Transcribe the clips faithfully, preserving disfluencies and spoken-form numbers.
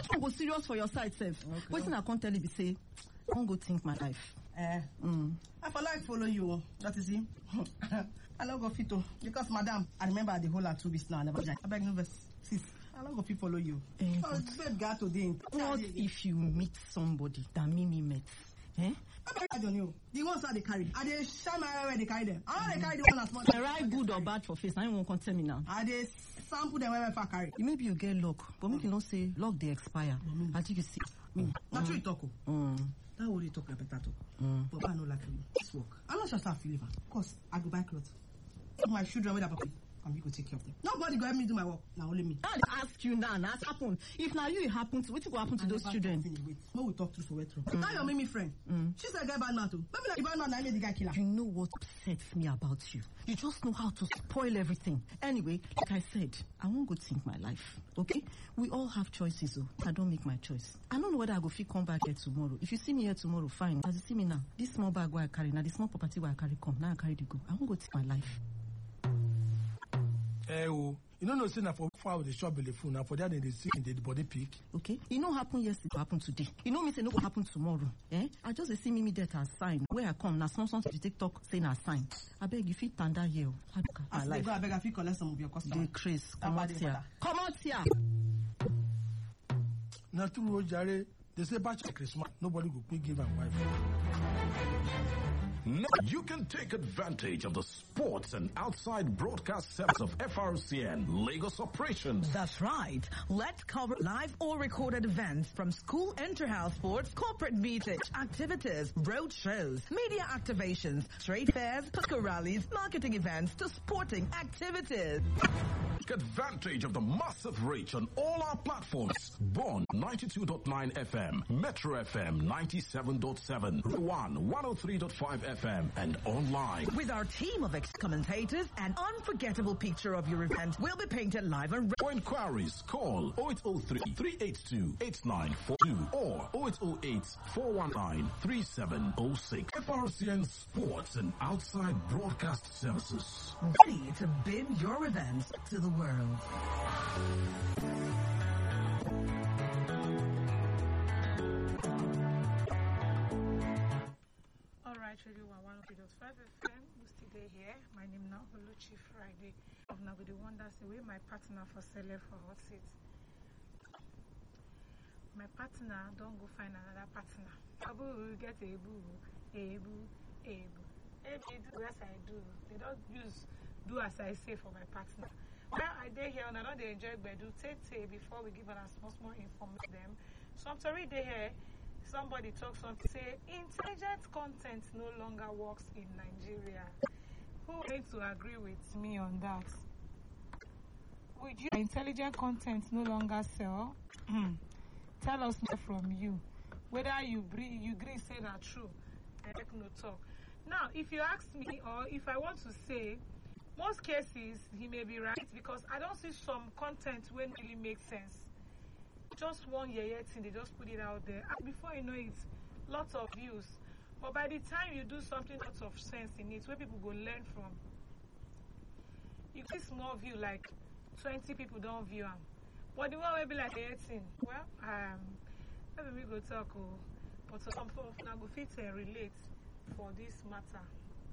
don't go serious for your side, self. Okay. Waiting I can't tell you, be say, don't go think my life. Eh. Mm. I for like follow you. That is it. I don't go fit to because madam, I remember the whole two weeks now. I never I beg no verse sis. I don't go fit follow you. Eh, Oh, bed got today. What if you meet somebody that Mimi met? Eh? I don't know. The ones that they carry. Are they shine my where they carry them? How they carry the one that's much? The right good or bad for face? I don't want to tell me now. Are they sample them where I carry? Maybe you get luck, but make you not say luck they expire. Mm. I think you see. Mm. Not true talk. Mm. That what you talk like better talk. Mm. But I know like you. This work. I'm not sure how I feel even. Of course, I go buy clothes. If my children with that puppy, and you go take care of them. Nobody go help me do my work. Now only me. I ask you now, that's happened. If now you it happens, what will happen to I those never children? talk, wait, what we talk through for wet through. Mm. Now your Mimi friend. Mm. She said, "Guy bad man too." Maybe like the bad man, I made the guy killer. You know what upsets me about you? You just know how to spoil everything. Anyway, like I said, I won't go think my life. Okay? We all have choices, though. I don't make my choice. I don't know whether I go fit come back here tomorrow. If you see me here tomorrow, fine. As you see me now, this small bag where I carry, now this small property where I carry come, now I carry the go. I won't go think my life. Eh, oh, you know, no say na for far with the shop the phone, now for that they see in the body peak. Okay? You know happen yesterday, happen today. You know me say no go happen tomorrow. Eh? I just dey see me that as sign. Where I come, now some some TikTok say na sign. I beg you fit tanda here. I look at my As they life. go, I beg, I fit collect some of your customers. The Chris, come out here. Come out here. Now through Jare, they say batch Christmas, nobody go quick give and wife. Now you can take advantage of the sports and outside broadcast service of F R C N Lagos operations. That's right. Let's cover live or recorded events from school inter-house sports, corporate meetings, activities, road shows, media activations, trade fairs, Pisco rallies, marketing events to sporting activities. Take advantage of the massive reach on all our platforms. Born ninety-two point nine F M, Metro F M ninety-seven point seven, One one oh three point five F M, and online. With our team of ex-commentators, an unforgettable picture of your event will be painted live and For inquiries, call oh eight oh three, three eight two, eight nine four two or oh eight oh eight, four one nine, three seven oh six. F R C N Sports and Outside Broadcast Services. ready to bid your events to the world. Alright, Radio one oh three point five F M, we still there here. My name now Oluchi Friday. Of now with the wonders away my partner for seller for hot seat. My partner don't go find another partner. Abu will get a boo, a boo, a boo. If they do as I do, they don't use do as I say for my partner. Well, I day here and I know they enjoy Bedu. Take before we give us small small information them. So I'm sorry they here. Somebody talks something say intelligent content no longer works in Nigeria. Who is to agree with me on that? Would you intelligent content no longer sell? Tell us more from you. Whether you agree, you agree say that true. I take no talk. Now, if you ask me, or if I want to say, most cases he may be right because I don't see some content when it really makes sense. Just one yeah yeah thing, they just put it out there. And before you know it, lots of views. But by the time you do something lots of sense in it, where people go learn from, you see small view like twenty people don't view them. But the one will be like eighteen. Well, um, maybe we go talk. Oh, but some folks now go fit and relate for this matter.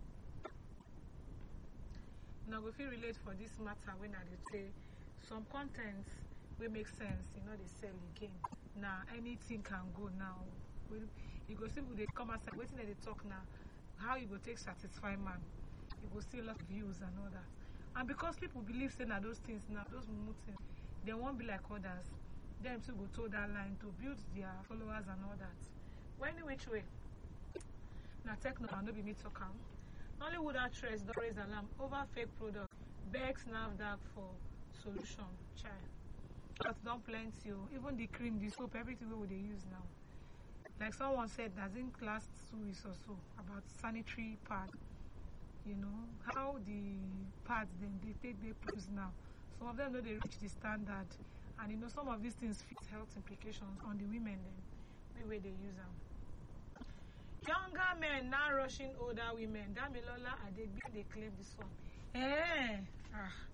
Now go fit relate for this matter when I did say some contents will make sense, you know, they sell again. Now anything can go now. You go see they come outside, waiting that they talk now. How you go take satisfy man? You go see a lot of views and all that. And because people believe saying that those things now, those things, they won't be like others. Them too go toe that line to build their followers and all that. Well, any which way. Now techno and no be me talk am. Nollywood actress don't raise alarm over fake product. Begs NAFDAC for solution. Child. But don't plenty. Even the cream, the soap, everything we would use now. Like someone said, doesn't last two weeks or so about sanitary pad. You know how the pads then they take their place now. Some of them know they reach the standard, and you know some of these things fit health implications on the women. Then the way they use them. Younger men now rushing older women. Damilola Adegbe they claim this one. Eh, ah.